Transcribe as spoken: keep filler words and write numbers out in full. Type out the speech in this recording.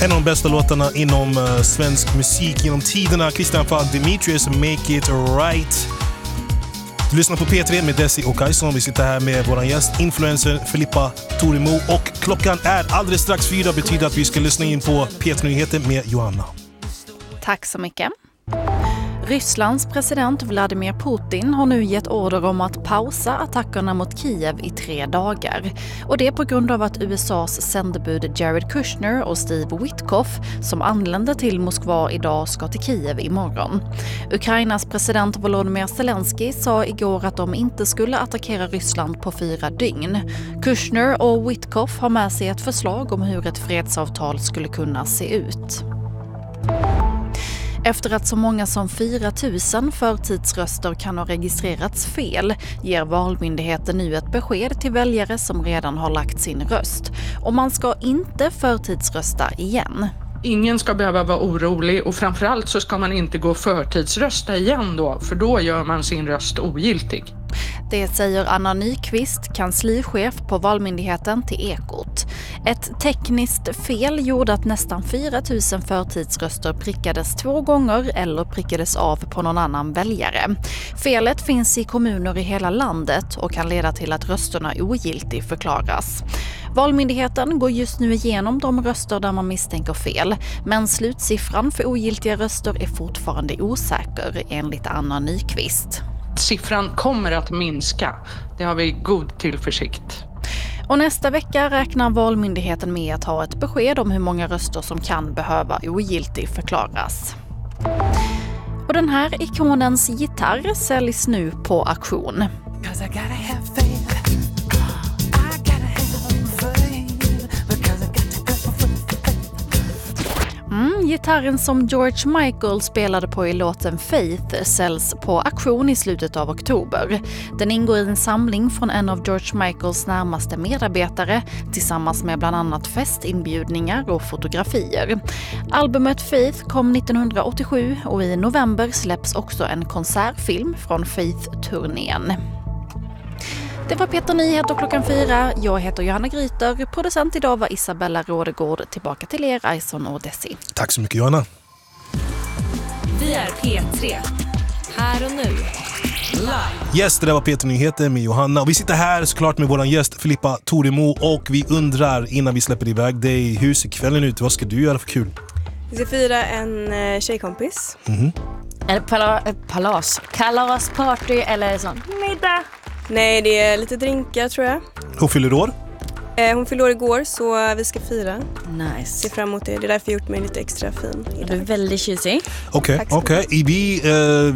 En av de bästa låtarna inom uh, svensk musik genom tiderna. Christian Fall, Demetrius, Make It Right. Du lyssnar på P tre med Desi och Kajson. Vi sitter här med vår gäst, influencer Filippa Toremo. Och klockan är alldeles strax fyra. Betyder att vi ska lyssna in på P tre-nyheter med Johanna. Tack så mycket. Rysslands president Vladimir Putin har nu gett order om att pausa attackerna mot Kiev i tre dagar. Och det är på grund av att U S A:s sändebud Jared Kushner och Steve Witkoff som anlände till Moskva idag ska till Kiev imorgon. Ukrainas president Volodymyr Zelensky sa igår att de inte skulle attackera Ryssland på fyra dygn. Kushner och Witkoff har med sig ett förslag om hur ett fredsavtal skulle kunna se ut. Efter att så många som fyra tusen förtidsröster kan ha registrerats fel ger Valmyndigheten nu ett besked till väljare som redan har lagt sin röst. Och man ska inte förtidsrösta igen. Ingen ska behöva vara orolig och framförallt så ska man inte gå förtidsrösta igen då, för då gör man sin röst ogiltig. Det säger Anna Nyqvist, kanslichef på Valmyndigheten till Ekot. Ett tekniskt fel gjorde att nästan fyra tusen förtidsröster prickades två gånger eller prickades av på någon annan väljare. Felet finns i kommuner i hela landet och kan leda till att rösterna ogiltig förklaras. Valmyndigheten går just nu igenom de röster där man misstänker fel, men slutsiffran för ogiltiga röster är fortfarande osäker enligt Anna Nyqvist. Siffran kommer att minska. Det har vi god tillförsikt. Och nästa vecka räknar Valmyndigheten med att ha ett besked om hur många röster som kan behöva ogiltig förklaras. Och den här ikonens gitarr säljs nu på auktion. Mm, gitarren som George Michael spelade på i låten Faith säljs på auktion i slutet av oktober. Den ingår i en samling från en av George Michaels närmaste medarbetare tillsammans med bland annat festinbjudningar och fotografier. Albumet Faith kom nittonhundraåttiosju och i november släpps också en konsertfilm från Faith-turnén. Det var Peter Nyheter klockan fyra. Jag heter Johanna Gryter. Producent idag var Isabella Rådegård. Tillbaka till er, Ison och Desi. Tack så mycket, Johanna. Vi är P tre. Här och nu. Live. Yes, det där var P tre-nyheter med Johanna. Och vi sitter här såklart med vår gäst Filippa Toremo. Och vi undrar innan vi släpper iväg dig, hur ser kvällen ut? Vad ska du göra för kul? Vi ska fira en eh, tjejkompis. Mm-hmm. Eller pala- palas. Kalasparty eller sån middag. Nej, det är lite drinkar tror jag. Hon fyller år? Eh, hon fyllde år igår så vi ska fira. Nice. Ser fram emot det. Det är därför jag gjort mig lite extra fin. Du är väldigt tjusig. Okej, Tack så okej. Vi... Uh,